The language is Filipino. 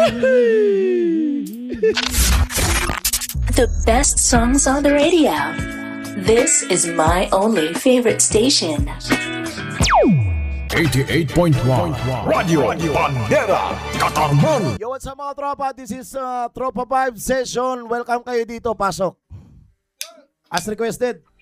The best songs on the radio. This is my only favorite station. 88.1 Radio Bandera Katarman. Yo, what's up mga tropa? This is Tropa 5 Session. Welcome kayo dito. Pasok. As requested.